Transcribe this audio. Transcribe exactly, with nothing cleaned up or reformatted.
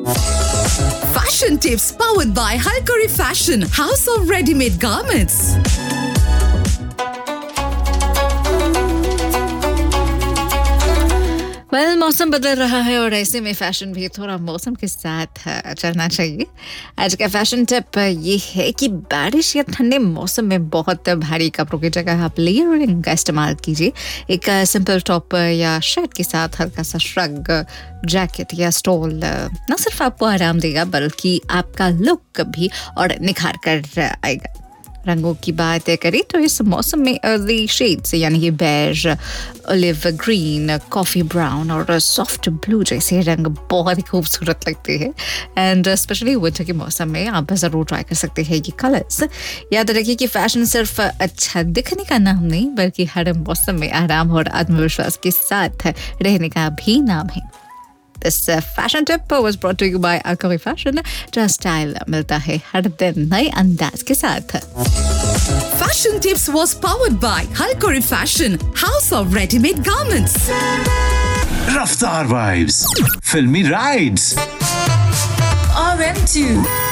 Fashion tips powered by Halkari Fashion, House of Ready-Made Garments. Well well, मौसम बदल रहा है और ऐसे में फैशन भी थोड़ा मौसम के साथ चलना चाहिए। आज का फैशन टिप ये है कि बारिश या ठंडे मौसम में बहुत भारी कपड़ों की जगह आप लेयरिंग का इस्तेमाल कीजिए। एक सिंपल टॉप या शर्ट के साथ हल्का सा श्रग, जैकेट या स्टोल न सिर्फ आपको आराम देगा बल्कि आपका लुक भी और निखार कर आएगा। रंगों की बात करें तो इस मौसम में अर्ली शेड्स यानी कि beige, olive green, coffee brown और सॉफ्ट ब्लू जैसे रंग बहुत ही खूबसूरत लगते हैं एंड स्पेशली विंटर के मौसम में आप ज़रूर ट्राई कर सकते हैं ये कलर्स। याद रखिए कि फैशन सिर्फ अच्छा दिखने का नाम नहीं बल्कि हर मौसम में आराम और आत्मविश्वास के साथ रहने का भी नाम है। This uh, fashion tip was brought to you by Halkari Fashion. जहाँ स्टाइल मिलता है हर दिन नए अंदाज के साथ। Fashion tips was powered by Halkari Fashion, House of Ready-Made Garments. Raftaar Vibes, Filmy Rides, R M two.